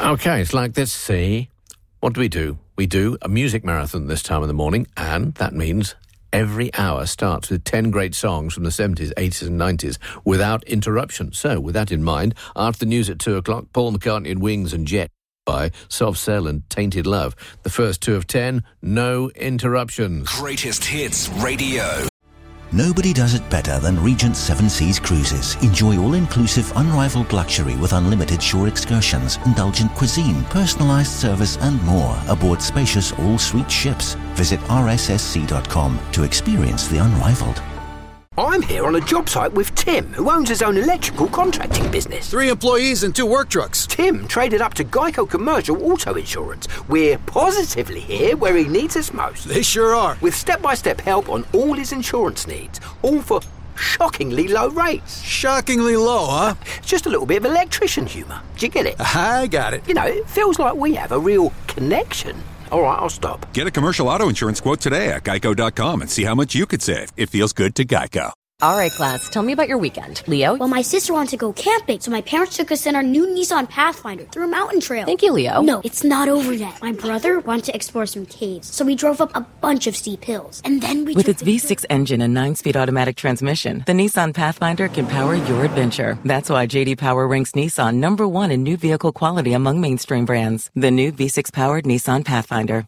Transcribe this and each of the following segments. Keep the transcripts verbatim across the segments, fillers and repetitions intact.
Okay, it's like this, see? What do we do? We do a music marathon this time in the morning, and that means every hour starts with ten great songs from the seventies, eighties and nineties without interruption. So, with that in mind, after the news at two o'clock, Paul McCartney and Wings and Jet by Soft Cell and Tainted Love. The first two of ten, no interruptions. Greatest Hits Radio. Nobody does it better than Regent Seven Seas Cruises. Enjoy all-inclusive, unrivaled luxury with unlimited shore excursions, indulgent cuisine, personalised service and more aboard spacious all-suite ships. Visit r s s c dot com to experience the unrivaled. I'm here on a job site with Tim, who owns his own electrical contracting business. Three employees and two work trucks. Tim traded up to Geico Commercial Auto Insurance. We're positively here where he needs us most. They sure are. With step-by-step help on all his insurance needs, all for shockingly low rates. Shockingly low, huh? Just a little bit of electrician humour. Do you get it? I got it. You know, it feels like we have a real connection. All right, I'll stop. Get a commercial auto insurance quote today at geico dot com and see how much you could save. It feels good to Geico. All right, class, tell me about your weekend. Leo? Well, my sister wanted to go camping, so my parents took us in our new Nissan Pathfinder through a mountain trail. Thank you, Leo. No, it's not over yet. My brother wanted to explore some caves, so we drove up a bunch of steep hills. And then we With took its V six engine and nine-speed automatic transmission, the Nissan Pathfinder can power your adventure. That's why J D Power ranks Nissan number one in new vehicle quality among mainstream brands. The new V six-powered Nissan Pathfinder.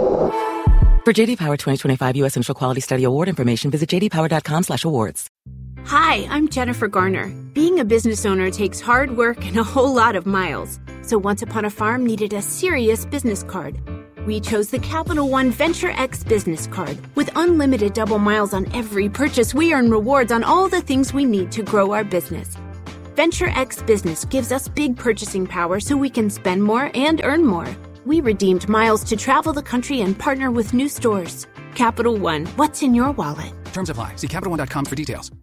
For J D Power twenty twenty-five U S Central Quality Study Award information, visit j d power dot com slash awards. Hi, I'm Jennifer Garner. Being a business owner takes hard work and a whole lot of miles. So Once Upon a Farm needed a serious business card. We chose the Capital One Venture X business card. With unlimited double miles on every purchase, we earn rewards on all the things we need to grow our business. Venture X Business gives us big purchasing power so we can spend more and earn more. We redeemed miles to travel the country and partner with new stores. Capital One, what's in your wallet? Terms apply. See capital one dot com for details.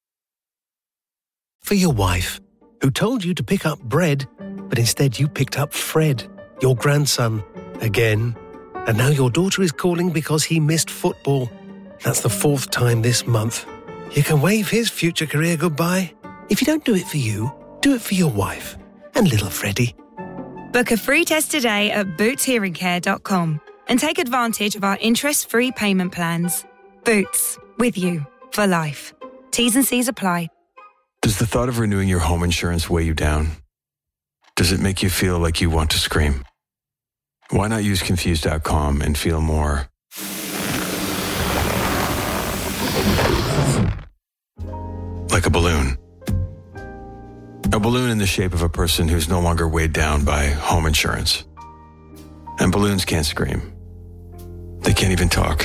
For your wife, who told you to pick up bread, but instead you picked up Fred, your grandson, again. And now your daughter is calling because he missed football. That's the fourth time this month. You can wave his future career goodbye. If you don't do it for you, do it for your wife and little Freddie. Book a free test today at boots hearing care dot com and take advantage of our interest-free payment plans. Boots, with you for life. T's and C's apply. Does the thought of renewing your home insurance weigh you down? Does it make you feel like you want to scream? Why not use confused dot com and feel more like a balloon? A balloon in the shape of a person who's no longer weighed down by home insurance. And balloons can't scream. They can't even talk.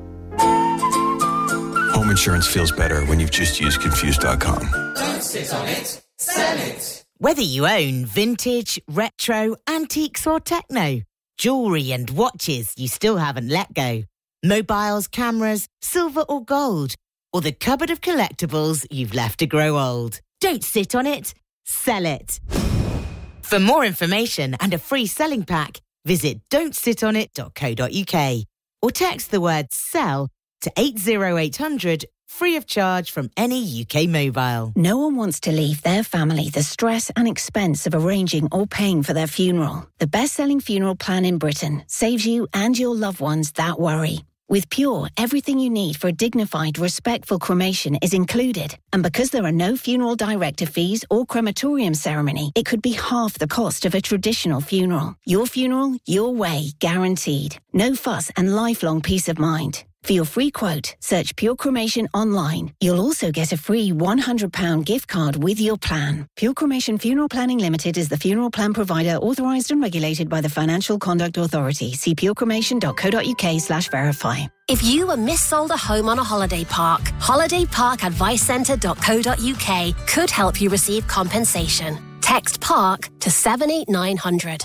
Home insurance feels better when you've just used confused dot com. Don't sit on it, sell it. Whether you own vintage, retro, antiques or techno, jewellery and watches you still haven't let go, mobiles, cameras, silver or gold, or the cupboard of collectibles you've left to grow old. Don't sit on it, sell it. For more information and a free selling pack, visit don't sit on it dot co dot uk or text the word SELL to eight zero eight hundred, free of charge from any U K mobile. No one wants to leave their family the stress and expense of arranging or paying for their funeral. The best-selling funeral plan in Britain saves you and your loved ones that worry. With Pure, everything you need for a dignified, respectful cremation is included. And because there are no funeral director fees or crematorium ceremony, it could be half the cost of a traditional funeral. Your funeral, your way, guaranteed. No fuss and lifelong peace of mind. For your free quote, search Pure Cremation online. You'll also get a free one hundred pounds gift card with your plan. Pure Cremation Funeral Planning Limited is the funeral plan provider authorised and regulated by the Financial Conduct Authority. See pure cremation dot co dot uk slash verify. If you were missold a home on a holiday park, holiday park advice centre dot co dot uk could help you receive compensation. Text PARK to seven eight nine hundred.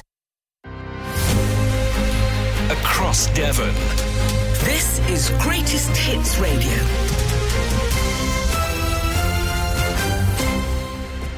Across Devon. This is Greatest Hits Radio.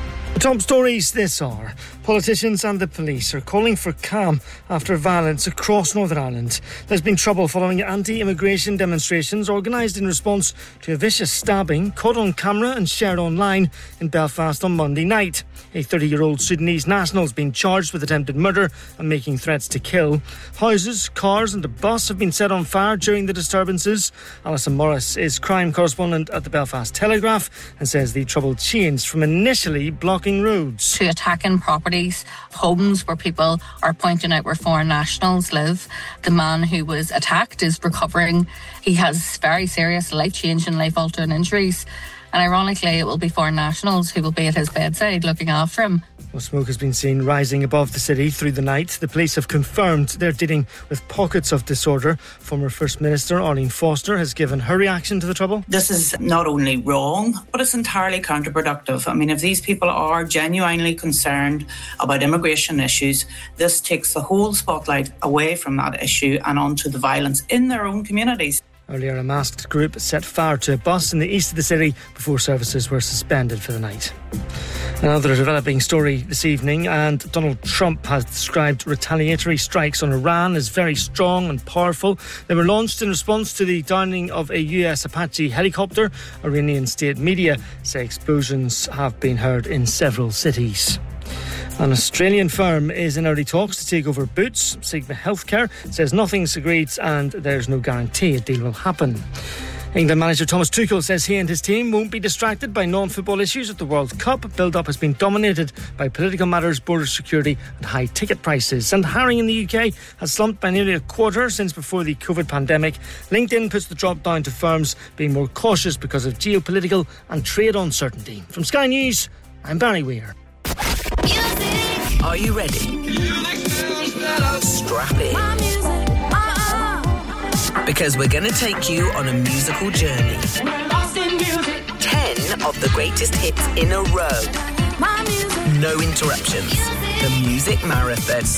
top stories this hour. Politicians and the police are calling for calm after violence across Northern Ireland. There's been trouble following anti-immigration demonstrations organised in response to a vicious stabbing caught on camera and shared online in Belfast on Monday night. A thirty-year-old Sudanese national has been charged with attempted murder and making threats to kill. Houses, cars and a bus have been set on fire during the disturbances. Alison Morris is crime correspondent at the Belfast Telegraph and says the trouble changed from initially blocking roads to attacking properties, homes where people are pointing out where foreign nationals live. The man who was attacked is recovering. He has very serious life-changing, life-altering injuries. And ironically, it will be foreign nationals who will be at his bedside looking after him. Well, smoke has been seen rising above the city through the night. The police have confirmed they're dealing with pockets of disorder. Former First Minister Arlene Foster has given her reaction to the trouble. This is not only wrong, but it's entirely counterproductive. I mean, if these people are genuinely concerned about immigration issues, this takes the whole spotlight away from that issue and onto the violence in their own communities. Earlier, a masked group set fire to a bus in the east of the city before services were suspended for the night. Another developing story this evening, and Donald Trump has described retaliatory strikes on Iran as very strong and powerful. They were launched in response to the downing of a U S Apache helicopter. Iranian state media say explosions have been heard in several cities. An Australian firm is in early talks to take over Boots. Sigma Healthcare says nothing's agreed and there's no guarantee a deal will happen. England manager Thomas Tuchel says he and his team won't be distracted by non-football issues at the World Cup. Build-up has been dominated by political matters, border security and high ticket prices. And hiring in the U K has slumped by nearly a quarter since before the COVID pandemic. LinkedIn puts the drop down to firms being more cautious because of geopolitical and trade uncertainty. From Sky News, I'm Barry Weir. Are you ready? Strap in. Because we're going to take you on a musical journey. Ten of the greatest hits in a row. No interruptions. The Music Marathon.